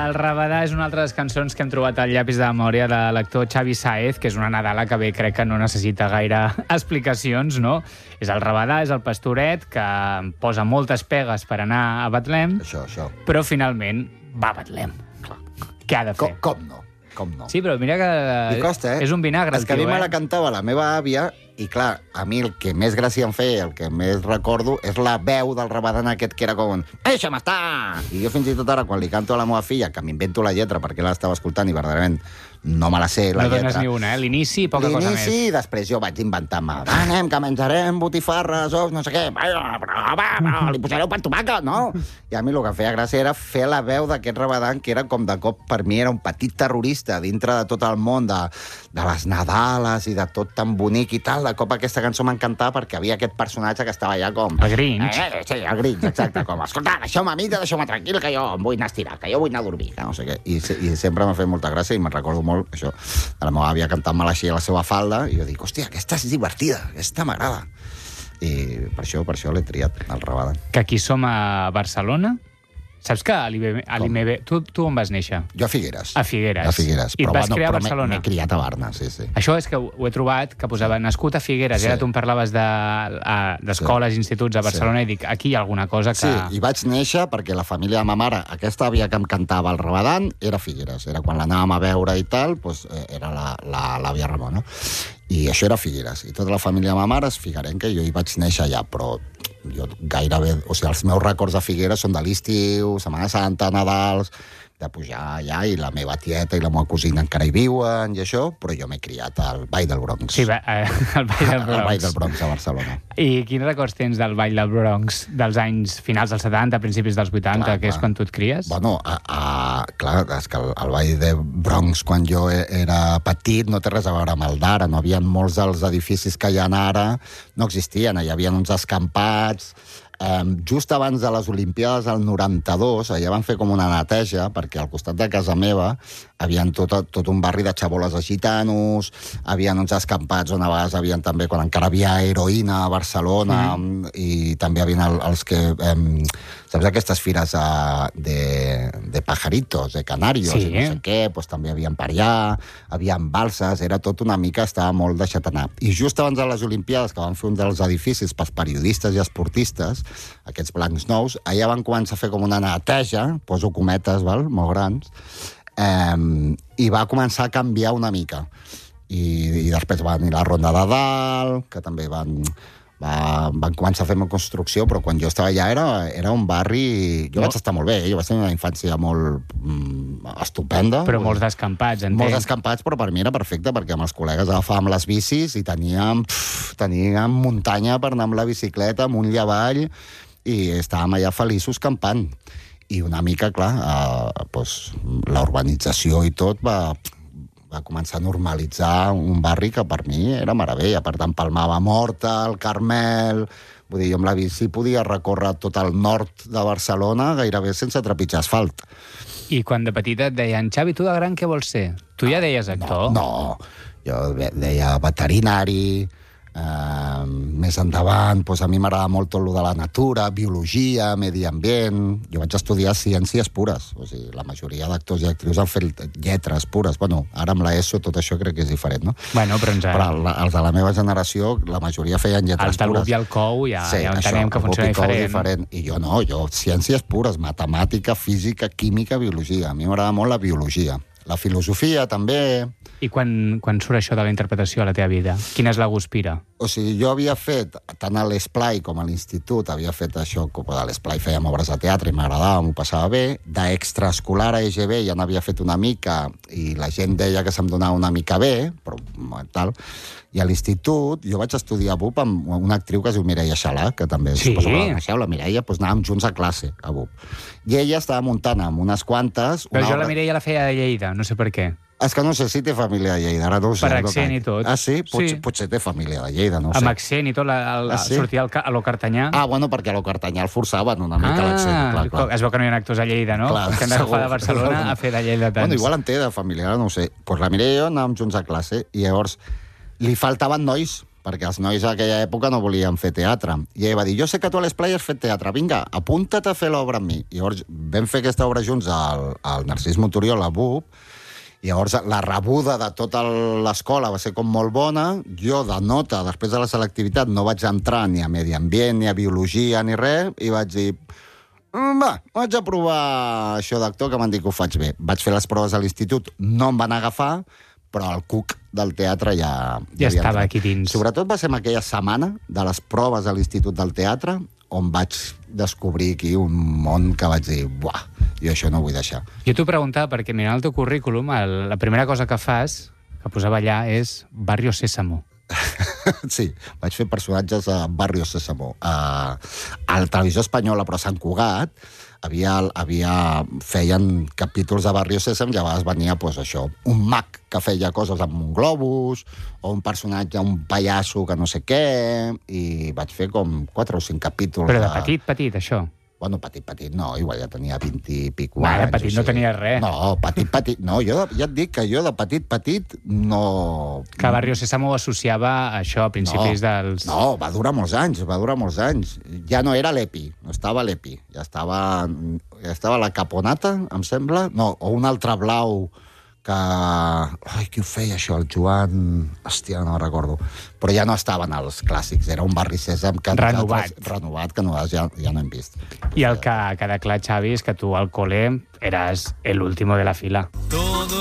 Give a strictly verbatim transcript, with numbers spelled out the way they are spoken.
El Rabadà és una altra de les cançons que hem trobat al llapis de memòria de l'actor Xavi Sáez, que és una Nadala que bé crec que no necessita gaire explicacions, no? És el Rabadà, és el pastoret, que posa moltes pegues per anar a Betlem, Això, això. però finalment va a Betlem. Què ha de fer? Com, com no? Com no? Sí, però mira que Li costa, eh? és un vinagre, és que a mi tio, me eh? la cantava la meva àvia, i clar, a mi el que més gràcia em feia, el que més recordo, és la veu del Rabadà aquest que era com... Deixa'm estar! I jo fins i tot ara, quan li canto a la meva filla, que m'invento la lletra perquè l'estava escoltant i verdaderament no me la sé, la no lletra. No dones ni una, eh? L'inici i poca cosa més. L'inici, i després jo vaig inventar-me. Va, anem, que menjarem botifarres, ous, no sé què. Va, va, va, va, li posareu pa tomàquet, no? I a mi el que feia gràcia era fer la veu d'aquest Rabadà, que era com de cop, per mi, era un petit terrorista dintre de tot el món, de, de les Nadales i de tot tan bonic i tal. De cop aquesta cançó m'encantava perquè havia aquest personatge que estava allà com... El Grinch. Eh, sí, el Grinch, exacte. Com, escolta, deixeu-me a mi, deixeu-me tranquil, que jo em vull anar a estirar, que jo vull anar a dormir, que no sé què. I, i sempre m'ha fet molta gràcia i me'n recordo molt, això, de la meva àvia cantant-me-la així a la seva falda, i jo dic, hòstia, aquesta és divertida, aquesta m'agrada. I per això, per això l'he triat, el Rabadà. Que aquí som a Barcelona. Saps que a l'I M B... Tu, tu on vas néixer? Jo a Figueres. A Figueres. A Figueres. I et però, vas bueno, crear a però Barcelona? M'he criat a Barna, sí, sí. Això és que ho he trobat, que posava nascut a Figueres, Sí. i ara tu em parlaves d'escoles, de, instituts a Barcelona, sí. I dic, aquí hi ha alguna cosa que... Sí, i vaig néixer perquè la família de ma mare, aquesta àvia que em cantava el Rabadà, era Figueres. Era quan l'anàvem a veure i tal, doncs, era l'àvia Ramona. I això era Figueres. I tota la família de ma mare és figuerenca, i jo hi vaig néixer allà, però jo gairebé... O sigui, els meus records de Figueres són de l'estiu, Setmana Santa, Nadals, de pujar allà, i la meva tieta i la meva cosina encara hi viuen, i això, però jo m'he criat al Ball del Bronx. Sí, va, eh, el Ball del Bronx. El Ball del Bronx a Barcelona. I quins records tens del Ball del Bronx dels anys finals dels setanta, principis dels vuitanta, clar, que és clar. Quan tu et cries? Bueno, a, a, clar, és que el, el Ball del Bronx, quan jo era petit, no té res a veure amb el d'ara. No havia molts dels edificis que hi ha ara, no existien. Hi havia uns escampats. Um, just abans de les Olimpiades del noranta-dos, allà van fer com una neteja, perquè al costat de casa meva havia tot, tot un barri de xaboles de gitanos, havia uns escampats on a vegades havien també, quan encara havia heroïna a Barcelona, mm. i també havien el, els que... Um, saps aquestes fires uh, de, de pajaritos, de canarios, sí. I no sé què, doncs també havien per allà, havien balses, era tot una mica, estava molt deixat anar. I just abans de les Olimpiades, que van fer un dels edificis pels periodistes i esportistes, aquests blancs nous, allà van començar a fer com una neteja, poso cometes, val? Molt grans, eh, i va començar a canviar una mica. I, i després va venir la Ronda de Dalt, que també van... Va, van començar a fer una construcció, però quan jo estava allà era, era un barri... Jo no. vaig estar molt bé, eh? Jo vaig tenir una infància molt mm, estupenda. Però molts descampats, entenc. Molts descampats, però per mi era perfecte, perquè amb els col·legues agafàvem les bicis i teníem, pff, teníem muntanya per anar amb la bicicleta, amunt i avall, i estàvem allà feliços campant. I una mica, clar, eh, doncs, la urbanització i tot va... va començar a normalitzar un barri que per mi era meravella. Per tant, palmava Morta, el Carmel... Vull dir, jo amb la bici podia recórrer tot el nord de Barcelona gairebé sense trepitjar asfalt. I quan de petita et deien, Xavi, tu de gran què vols ser? Tu ja deies actor? No, no. Jo deia veterinari... Uh, més endavant, doncs a mi m'agrada molt tot lo de la natura, biologia, medi ambient... Jo vaig estudiar ciències pures. O sigui, la majoria d'actors i actrius han fet lletres pures. Bueno, ara amb l'ESO tot això crec que és diferent, no? Bueno, però ens... Però la, els de la meva generació, la majoria feien lletres els del pures. Bup i el Cou ja, sí, ja entenem això, que funciona diferent. diferent. I jo no, jo ciències pures, matemàtica, física, química, biologia. A mi m'agrada molt la biologia. La filosofia, també... I quan, quan surt això de la interpretació a la teva vida? Quina és la guspira? O sigui, jo havia fet, tant a l'Esplai com a l'institut, havia fet això, com a l'Esplai fèiem obres de teatre i m'agradava, m'ho passava bé. D'extraescolar a E G B ja n'havia fet una mica i la gent deia que se'm donava una mica bé, però tal... I a l'institut, jo vaig estudiar a B U P amb una actriu que es diu Mireia Xalà, que també... Sí? Suposo que la coneixeu, la Mireia, doncs anàvem junts a classe, a B U P. I ella estava muntant amb unes quantes... Però jo obra... la Mireia la feia de Lleida, no sé per què. És que no sé si té família de Lleida, ara no ho sé. Per accent i tot. Ah, sí? Potser, sí. potser té família de Lleida, no ho sé. Amb accent i tot, la, el, ah, sí? sortia el, a lo cartanyà. Ah, bueno, perquè a lo cartanyà el forçaven una mica ah, l'accent. Clar, clar. Es veu que no hi ha actors a Lleida, no? Clar, que han d'agafar de Barcelona segur. a fer de Lleida tants. Bueno, igual en té de familiar, no ho sé. Pues la Mireia i jo anàvem junts a classe i llavors li faltaven nois perquè els nois d'aquella època no volien fer teatre. I ell va dir, jo sé que tu a les Players has fet teatre, vinga, apunta't a fer l'obra amb mi. I llavors vam fer aquesta obra junts al, al Narcís Monturiol, a B U P, i llavors la rebuda de tota l'escola va ser com molt bona. Jo, de nota, després de la selectivitat, no vaig entrar ni a medi ambient, ni a biologia, ni res, i vaig dir, va, vaig a provar això d'actor, que m'han dit que ho faig bé. Vaig fer les proves a l'institut, no em van agafar, però el cuc del teatre ja... Ja, ja estava entrat aquí dins. Sobretot va ser en aquella setmana de les proves a l'Institut del Teatre on vaig descobrir aquí un món que vaig dir, buah, jo això no ho vull deixar. Jo t'ho preguntava perquè mirant el teu currículum, el, la primera cosa que fas, que posava allà, és Barrio Sésamo. Sí, vaig fer personatges a Barrio Sésamo. A, a la televisió espanyola, però a Sant Cugat, havia, havia, feien capítols de Barrio Sésamo, i a vegades venia, pues, això, un mag que feia coses amb un globus, o un personatge, un pallasso que no sé què, i vaig fer com quatre o cinc capítols. Però de petit, petit, això? Bueno, petit, petit, no, igual ja tenia vint i pico anys. Vale, petit no tenia res. No, petit, petit, no, jo ja et dic que jo de petit, petit, no... Que Barrio Sésamo ho associava a això, a principis no, dels... No, va durar molts anys, va durar molts anys. Ja no era l'Epi, no estava l'Epi, ja estava, ja estava la Caponata, em sembla, no, o un altre blau que... Ai, qui ho feia, això? El Joan... Hòstia, no recordo. Però ja no estaven els clàssics, era un Barri Sèsam que renovat. renovat, que nosaltres ja, ja no hem vist. I el que queda clar, Xavi, és que tu al col·le eres el último de la fila. Todo